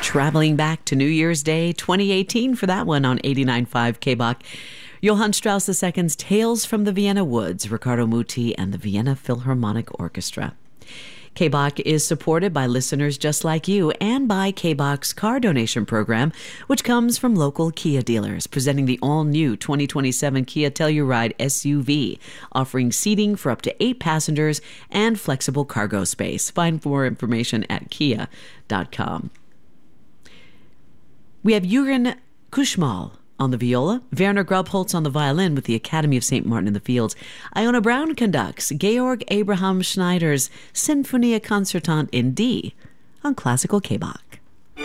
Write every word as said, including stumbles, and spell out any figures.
Traveling back to New Year's Day twenty eighteen for that one on eighty-nine point five K B A C. Johann Strauss the Second's Tales from the Vienna Woods, Riccardo Muti and the Vienna Philharmonic Orchestra. K B A C is supported by listeners just like you and by K B A C's car donation program, which comes from local Kia dealers, presenting the all-new twenty twenty-seven Kia Telluride S U V, offering seating for up to eight passengers and flexible cargo space. Find more information at kia dot com. We have Jürgen Kuschmal on the viola, Werner Grubholz on the violin with the Academy of Saint Martin in the Fields. Iona Brown conducts Georg Abraham Schneider's Sinfonia Concertante in D on Classical K B A C.